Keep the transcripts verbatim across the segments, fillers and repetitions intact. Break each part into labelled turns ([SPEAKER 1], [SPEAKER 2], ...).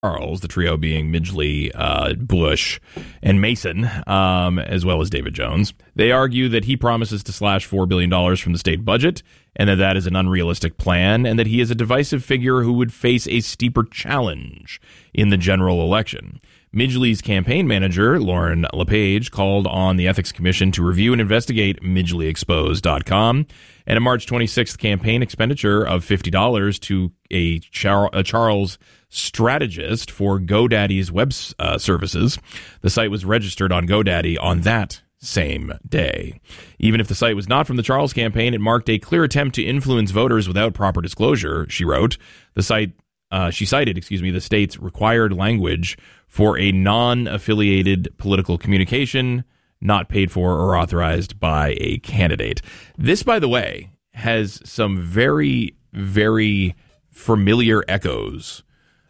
[SPEAKER 1] Charles, the trio being Midgley, uh, Bush, and Mason, um, as well as David Jones. They argue that he promises to slash four billion dollars from the state budget, and that that is an unrealistic plan, and that he is a divisive figure who would face a steeper challenge in the general election. Midgley's campaign manager, Lauren LePage, called on the Ethics Commission to review and investigate Midgley Exposed dot com, and a March twenty-sixth campaign expenditure of fifty dollars to a, Char- a Charles strategist for GoDaddy's web uh, services. The site was registered on GoDaddy on that same day. Even if the site was not from the Charles campaign, it marked a clear attempt to influence voters without proper disclosure, she wrote. The site, uh, she cited, excuse me, the state's required language for a non-affiliated political communication not paid for or authorized by a candidate. This, by the way, has some very, very familiar echoes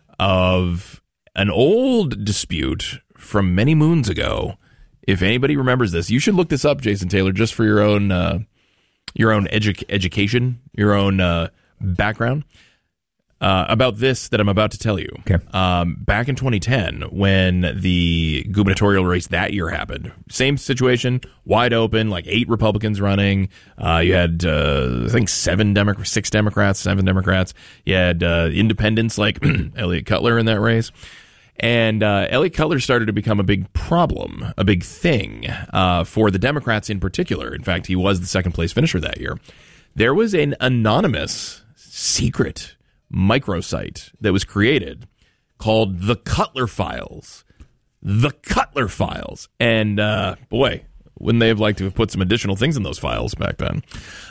[SPEAKER 1] of an old dispute from many moons ago. If anybody remembers this, you should look this up, Jason Taylor, just for your own uh, your own edu- education, your own uh, background uh, about this that I'm about to tell you.
[SPEAKER 2] Okay.
[SPEAKER 1] Um, back in twenty ten, when the gubernatorial race that year happened, same situation, wide open, like eight Republicans running. Uh, you had, uh, I think, seven Demo- six Democrats, seven Democrats. You had uh, independents like Elliot Cutler in that race. And uh, Elliot Cutler started to become a big problem, a big thing uh, for the Democrats in particular. In fact, he was the second place finisher that year. There was an anonymous, secret microsite that was created called the Cutler Files. The Cutler Files. And uh, boy, wouldn't they have liked to have put some additional things in those files back then?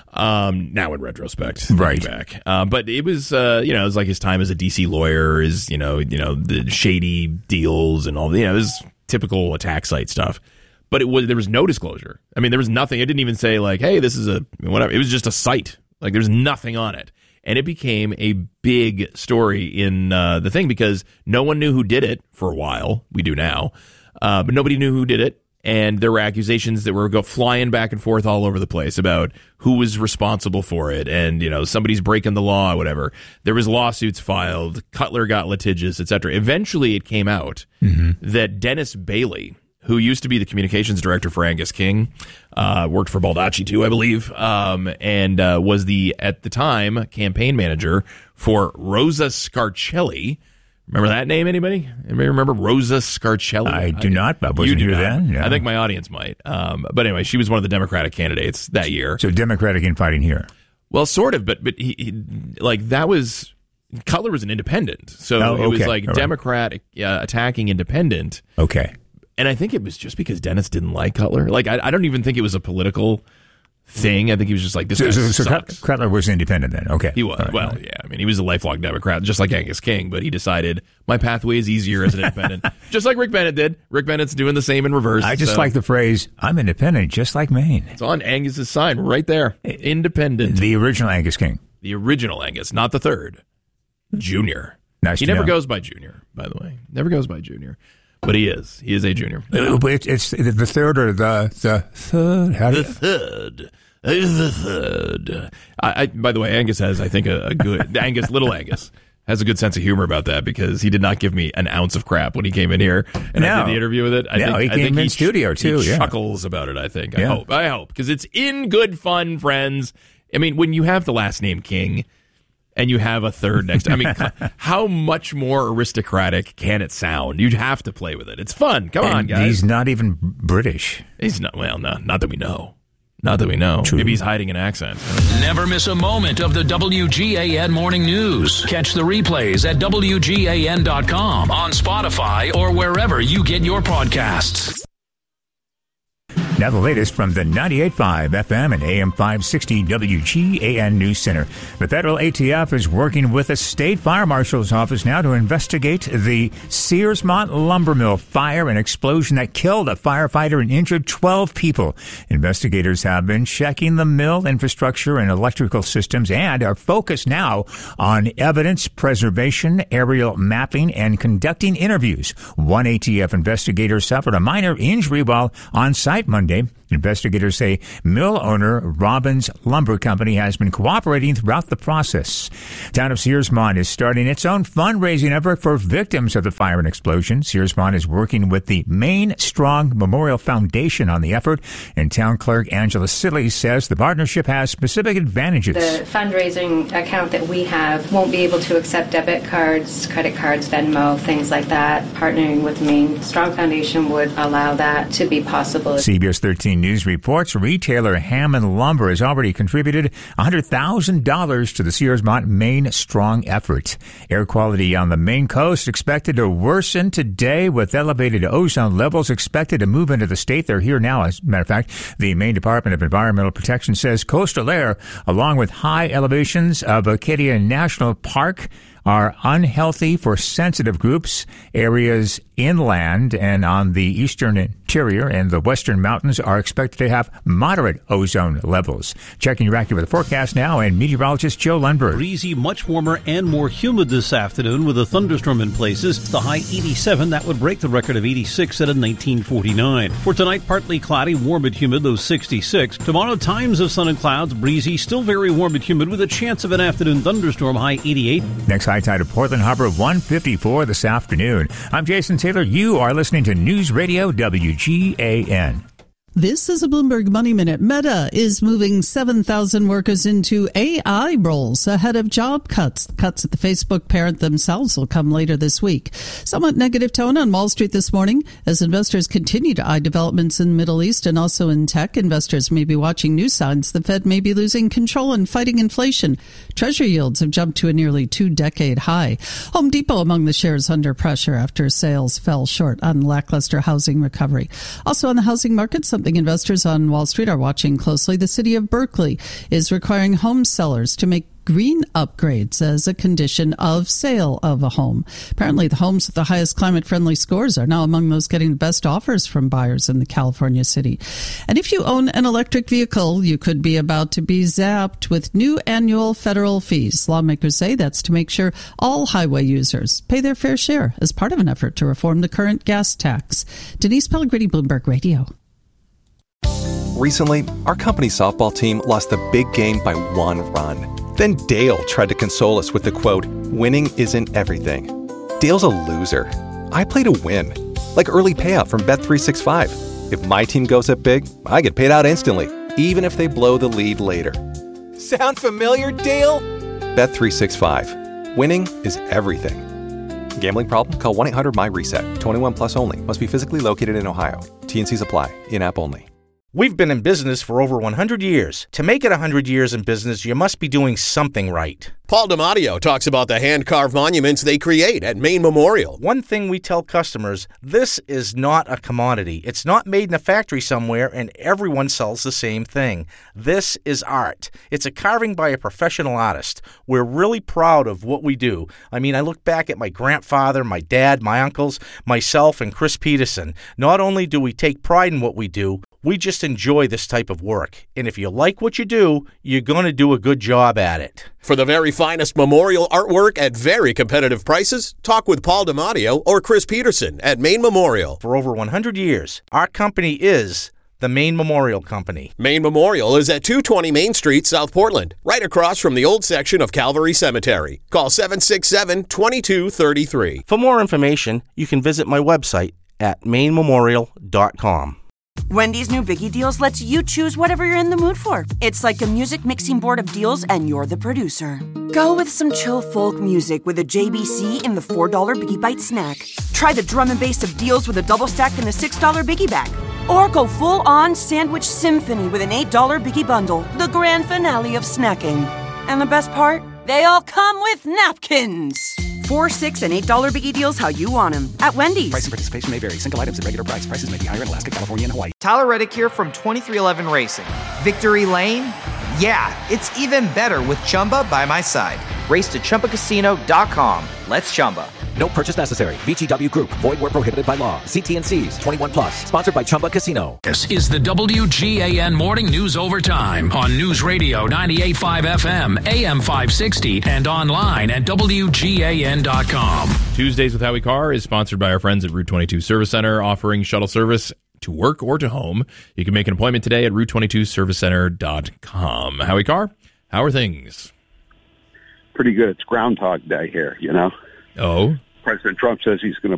[SPEAKER 1] Um, now in retrospect,
[SPEAKER 2] right
[SPEAKER 1] back. Uh, but it was, uh, you know, it was like his time as a D C lawyer, his, you know, you know, the shady deals and all the, you know, it was typical attack site stuff. But it was, there was no disclosure. I mean, there was nothing. It didn't even say like, hey, this is a, whatever. It was just a site. Like there's nothing on it. And it became a big story in uh, the thing because no one knew who did it for a while. We do now. Uh, but nobody knew who did it. And there were accusations that were go flying back and forth all over the place about who was responsible for it. And, you know, somebody's breaking the law or whatever. There was lawsuits filed. Cutler got litigious, et cetera. Eventually it came out mm-hmm. that Dennis Bailey, who used to be the communications director for Angus King, uh, worked for Baldacci too, I believe, um, and uh, was the, at the time, campaign manager for Rosa Scarcelli. Remember that name, anybody? Anybody remember Rosa Scarcelli?
[SPEAKER 2] I do I, not, but wasn't here then. No.
[SPEAKER 1] I think my audience might. Um, but anyway, she was one of the Democratic candidates that year.
[SPEAKER 2] So Democratic infighting here.
[SPEAKER 1] Well, sort of, but but he, he, like that was, Cutler was an independent. So
[SPEAKER 2] oh, okay.
[SPEAKER 1] it was like
[SPEAKER 2] All
[SPEAKER 1] Democrat right. uh, attacking independent.
[SPEAKER 2] Okay.
[SPEAKER 1] And I think it was just because Dennis didn't like Cutler. Like, I, I don't even think it was a political thing. I think he was just like, this
[SPEAKER 2] so,
[SPEAKER 1] guy
[SPEAKER 2] so,
[SPEAKER 1] sucks.
[SPEAKER 2] So Cutler was independent then. Okay.
[SPEAKER 1] He was. Right, well, right. yeah. I mean, he was a lifelong Democrat, just like Angus King, but he decided my pathway is easier as an independent, just like Rick Bennett did. Rick Bennett's doing the same in reverse.
[SPEAKER 2] I just
[SPEAKER 1] so.
[SPEAKER 2] like the phrase, I'm independent, just like Maine.
[SPEAKER 1] It's on Angus's sign right there. Independent.
[SPEAKER 2] The original Angus King.
[SPEAKER 1] The original Angus, not the third. Junior.
[SPEAKER 2] Nice
[SPEAKER 1] he
[SPEAKER 2] to
[SPEAKER 1] never
[SPEAKER 2] know.
[SPEAKER 1] goes by Junior, by the way. Never goes by Junior. But he is. He is a junior.
[SPEAKER 2] Uh, but it's, it's the third or the, the third? How do
[SPEAKER 1] the third. The third. I, I, by the way, Angus has, I think, a, a good... Angus, little Angus, has a good sense of humor about that because he did not give me an ounce of crap when he came in here and
[SPEAKER 2] no.
[SPEAKER 1] I did the interview with it. I
[SPEAKER 2] no,
[SPEAKER 1] think,
[SPEAKER 2] he
[SPEAKER 1] I
[SPEAKER 2] came
[SPEAKER 1] think
[SPEAKER 2] in
[SPEAKER 1] he
[SPEAKER 2] studio, too.
[SPEAKER 1] He
[SPEAKER 2] yeah.
[SPEAKER 1] chuckles about it, I think. I
[SPEAKER 2] yeah.
[SPEAKER 1] hope. I hope. Because it's in good fun, friends. I mean, when you have the last name King... and you have a third next. I mean, how much more aristocratic can it sound? You'd have to play with it. It's fun. Come
[SPEAKER 2] and
[SPEAKER 1] on, guys.
[SPEAKER 2] He's not even British.
[SPEAKER 1] He's not. Well, no, not that we know. Not that we know.
[SPEAKER 2] True.
[SPEAKER 1] Maybe he's hiding an accent.
[SPEAKER 3] Never miss a moment of the W G A N Morning News. Catch the replays at W G A N dot com, on Spotify, or wherever you get your podcasts.
[SPEAKER 2] Now the latest from the ninety-eight point five F M and A M five sixty W G A N News Center. The federal A T F is working with the state fire marshal's office now to investigate the Searsmont lumber mill fire, an explosion that killed a firefighter and injured twelve people. Investigators have been checking the mill infrastructure and electrical systems and are focused now on evidence preservation, aerial mapping, and conducting interviews. One A T F investigator suffered a minor injury while on site Monday Monday. Investigators say mill owner Robbins Lumber Company has been cooperating throughout the process. Town of Searsmont is starting its own fundraising effort for victims of the fire and explosion. Searsmont is working with the Maine Strong Memorial Foundation on the effort, and Town Clerk Angela Silly says the partnership has specific advantages.
[SPEAKER 4] The fundraising account that we have won't be able to accept debit cards, credit cards, Venmo, things like that. Partnering with Maine Strong Foundation would allow that to be possible.
[SPEAKER 2] C B S thirteen News reports retailer Hammond Lumber has already contributed one hundred thousand dollars to the Searsmont Maine Strong effort. Air quality on the Maine coast expected to worsen today, with elevated ozone levels expected to move into the state. They're here now, as a matter of fact. The Maine Department of Environmental Protection says coastal air, along with high elevations of Acadia National Park, are unhealthy for sensitive groups. Areas inland and on the eastern interior and the western mountains are expected to have moderate ozone levels. Checking your accurate forecast now, and meteorologist Joe Lundberg.
[SPEAKER 5] Breezy, much warmer and more humid this afternoon with a thunderstorm in places. The high eighty-seven, that would break the record of eighty-six set in nineteen forty-nine. For tonight, partly cloudy, warm and humid, low sixty-six. Tomorrow, times of sun and clouds, breezy, still very warm and humid with a chance of an afternoon thunderstorm, high eighty-eight.
[SPEAKER 2] Next high tide of Portland Harbor, one fifty-four this afternoon. I'm Jason Taylor. You are listening to News Radio W G A N.
[SPEAKER 6] This is a Bloomberg Money Minute. Meta is moving seven thousand workers into A I roles ahead of job cuts. Cuts at the Facebook parent themselves will come later this week. Somewhat negative tone on Wall Street this morning as investors continue to eye developments in the Middle East and also in tech. Investors may be watching new signs the Fed may be losing control and fighting inflation. Treasury yields have jumped to a nearly two-decade high. Home Depot among the shares under pressure after sales fell short on lackluster housing recovery. Also on the housing market, some Something investors on Wall Street are watching closely. The city of Berkeley is requiring home sellers to make green upgrades as a condition of sale of a home. Apparently, the homes with the highest climate-friendly scores are now among those getting the best offers from buyers in the California city. And if you own an electric vehicle, you could be about to be zapped with new annual federal fees. Lawmakers say that's to make sure all highway users pay their fair share as part of an effort to reform the current gas tax. Denise Pellegrini, Bloomberg Radio.
[SPEAKER 7] Recently, our company's softball team lost the big game by one run. Then Dale tried to console us with the quote, "Winning isn't everything." Dale's a loser. I play to win, like early payout from Bet three sixty-five. If my team goes up big, I get paid out instantly, even if they blow the lead later. Sound familiar, Dale? Bet three sixty-five. Winning is everything. Gambling problem? Call one eight hundred M Y reset. twenty-one plus only. Must be physically located in Ohio. T and C's apply. In-app only.
[SPEAKER 8] We've been in business for over one hundred years. To make it one hundred years in business, you must be doing something right.
[SPEAKER 9] Paul DiMatteo talks about the hand-carved monuments they create at Maine Memorial.
[SPEAKER 8] One thing we tell customers, this is not a commodity. It's not made in a factory somewhere and everyone sells the same thing. This is art. It's a carving by a professional artist. We're really proud of what we do. I mean, I look back at my grandfather, my dad, my uncles, myself, and Chris Peterson. Not only do we take pride in what we do, we just enjoy this type of work. And if you like what you do, you're going to do a good job at it.
[SPEAKER 9] For the very finest memorial artwork at very competitive prices, talk with Paul DiMatteo or Chris Peterson at Maine Memorial.
[SPEAKER 8] For over one hundred years, our company is the Maine Memorial Company.
[SPEAKER 9] Maine Memorial is at two twenty Main Street, South Portland, right across from the old section of Calvary Cemetery. Call seven six seven, two two three three.
[SPEAKER 8] For more information, you can visit my website at maine memorial dot com.
[SPEAKER 10] Wendy's new Biggie Deals lets you choose whatever you're in the mood for. It's like a music mixing board of deals, and you're the producer. Go with some chill folk music with a J B C in the four dollar Biggie Bite snack. Try the drum and bass of deals with a double stack in the six dollar Biggie Bag. Or go full-on sandwich symphony with an eight dollar Biggie Bundle, the grand finale of snacking. And the best part? They all come with napkins. Four, six, and eight dollar Biggie Deals how you want them at Wendy's.
[SPEAKER 11] Price and participation may vary. Single items at regular price. Prices may be higher in Alaska, California, and Hawaii.
[SPEAKER 12] Tyler Reddick here from twenty-three eleven Racing. Victory Lane? Yeah, it's even better with Chumba by my side. Race to Chumba Casino dot com. Let's Chumba.
[SPEAKER 13] No purchase necessary. V G W Group. Void where prohibited by law. See T and C's. twenty-one plus. Sponsored by Chumba Casino.
[SPEAKER 3] This is the W G A N Morning News Overtime on News Radio ninety-eight point five F M, A M five sixty, and online at W G A N dot com.
[SPEAKER 1] Tuesdays with Howie Carr is sponsored by our friends at Route twenty-two Service Center, offering shuttle service to work or to home. You can make an appointment today at route twenty-two service center dot com. Howie Carr, how are things?
[SPEAKER 14] Pretty good. It's Groundhog Day here, you know.
[SPEAKER 1] Oh?
[SPEAKER 14] President Trump says he's going to